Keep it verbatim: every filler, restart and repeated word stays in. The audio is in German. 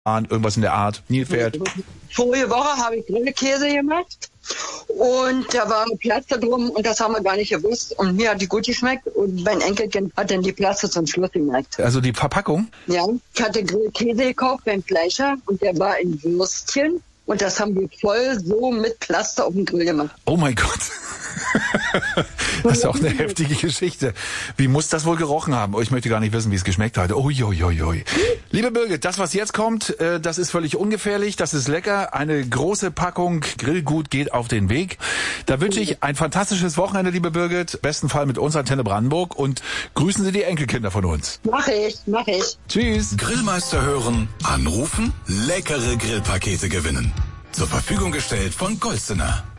irgendwas in der Art, Nilpferd. Vorige Woche habe ich Grillkäse gemacht und da war eine Plaste drum und das haben wir gar nicht gewusst. Und mir hat die gut geschmeckt und mein Enkelkind hat dann die Plaste zum Schluss gemerkt. Also die Verpackung? Ja, ich hatte Grillkäse gekauft beim Fleischer und der war in Würstchen und das haben wir voll so mit Plaste auf dem Grill gemacht. Oh mein Gott. Das ist auch eine heftige Geschichte. Wie muss das wohl gerochen haben? Oh, ich möchte gar nicht wissen, wie es geschmeckt hat. Uiuiui. Liebe Birgit, das, was jetzt kommt, das ist völlig ungefährlich. Das ist lecker. Eine große Packung Grillgut geht auf den Weg. Da wünsche ich ein fantastisches Wochenende, liebe Birgit. Besten Fall mit uns, Antenne Brandenburg. Und grüßen Sie die Enkelkinder von uns. Mach ich, mach ich. Tschüss. Grillmeister hören, anrufen, leckere Grillpakete gewinnen. Zur Verfügung gestellt von Golstener.